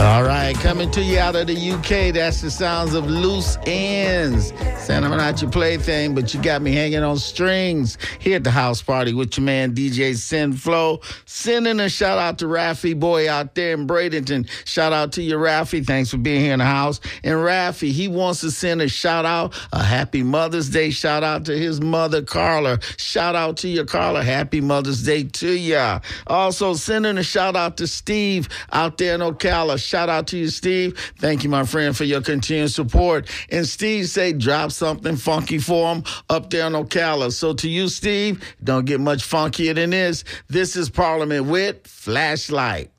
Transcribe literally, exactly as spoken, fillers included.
All right, coming to you out of the U K, that's the sounds of Loose Ends. Saying I'm not your plaything, but you got me hanging on strings here at the house party with your man D J Sin Flow. Sending a shout out to Rafi boy out there in Bradenton. Shout out to you, Rafi. Thanks for being here in the house. And Rafi, he wants to send a shout out, a happy Mother's Day shout out to his mother, Carla. Shout out to you, Carla. Happy Mother's Day to ya. Also, sending a shout out to Steve out there in Ocala. Shout out to you, Steve. Thank you, my friend, for your continued support. And Steve say drop something funky for him up there in Ocala. So to you, Steve, don't get much funkier than this. This is Parliament with Flashlight.